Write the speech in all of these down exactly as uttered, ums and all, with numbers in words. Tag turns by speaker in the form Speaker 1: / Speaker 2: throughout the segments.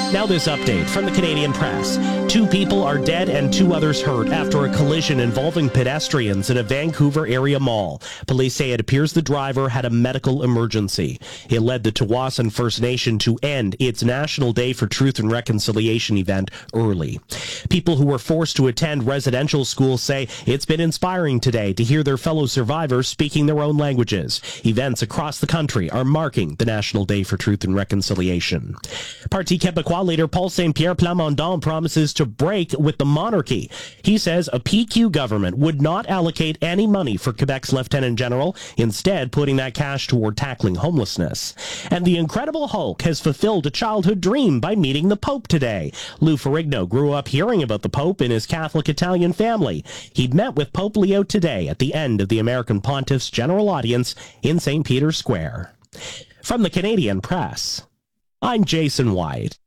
Speaker 1: Now this update from the Canadian Press. Two people are dead and two others hurt after a collision involving pedestrians in a Vancouver area mall. Police say it appears the driver had a medical emergency. It led the Tsawwassen First Nation to end its National Day for Truth and Reconciliation event early. People who were forced to attend residential schools say it's been inspiring today to hear their fellow survivors speaking their own languages. Events across the country are marking the National Day for Truth and Reconciliation. Parti Québécois leader Paul Saint-Pierre Plamondon promises to break with the monarchy. He says a P Q government would not allocate any money for Quebec's Lieutenant General, instead putting that cash toward tackling homelessness. And the Incredible Hulk has fulfilled a childhood dream by meeting the Pope today. Lou Ferrigno grew up hearing about the Pope in his Catholic Italian family. He met with Pope Leo today at the end of the American Pontiff's general audience in Saint Peter's Square. From the Canadian Press, I'm Jason White.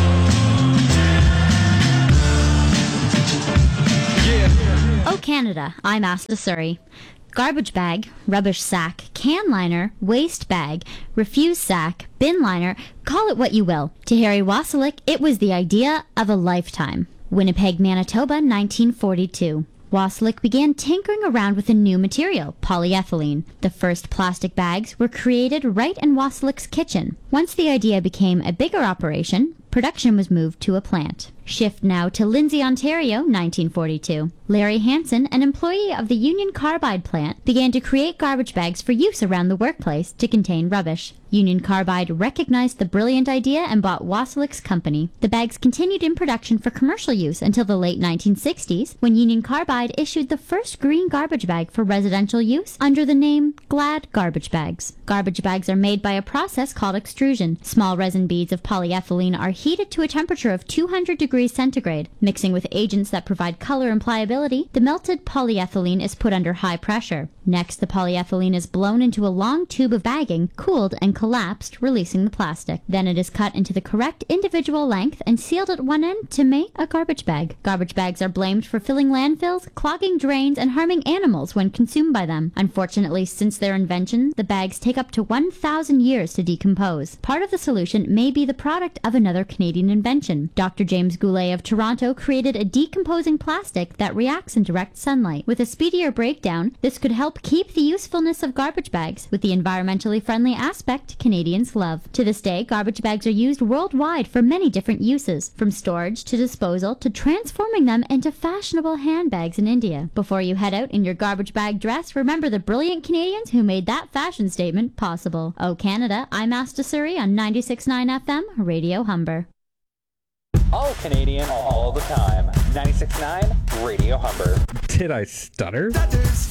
Speaker 2: Oh, Canada, I'm Asta Surrey. Garbage bag, rubbish sack, can liner, waste bag, refuse sack, bin liner, call it what you will. To Harry Wasilek, it was the idea of a lifetime. Winnipeg, Manitoba, nineteen forty-two. Wasilek began tinkering around with a new material, polyethylene. The first plastic bags were created right in Wasilek's kitchen. Once the idea became a bigger operation, production was moved to a plant. Shift now to Lindsay, Ontario, nineteen forty-two. Larry Hansen, an employee of the Union Carbide plant, began to create garbage bags for use around the workplace to contain rubbish. Union Carbide recognized the brilliant idea and bought Wasilek's company. The bags continued in production for commercial use until the late nineteen sixties, when Union Carbide issued the first green garbage bag for residential use under the name Glad Garbage Bags. Garbage bags are made by a process called extrusion. Small resin beads of polyethylene are heated to a temperature of two hundred degrees centigrade. Mixing with agents that provide color and pliability, the melted polyethylene is put under high pressure. Next, the polyethylene is blown into a long tube of bagging, cooled and collapsed, releasing the plastic. Then it is cut into the correct individual length and sealed at one end to make a garbage bag. Garbage bags are blamed for filling landfills, clogging drains, and harming animals when consumed by them. Unfortunately, since their invention, the bags take up to one thousand years to decompose. Part of the solution may be the product of another Canadian invention. Doctor James Goulet of Toronto created a decomposing plastic that reacts in direct sunlight. With a speedier breakdown, this could help keep the usefulness of garbage bags with the environmentally friendly aspect Canadians love. To this day, garbage bags are used worldwide for many different uses, from storage to disposal to transforming them into fashionable handbags in India. Before you head out in your garbage bag dress, remember the brilliant Canadians who made that fashion statement possible. Oh, Canada, I'm Asta Surrey on ninety-six point nine F M, Radio Humber.
Speaker 3: All Canadian, all the time. ninety-six point nine Radio Humber.
Speaker 4: Did I stutter?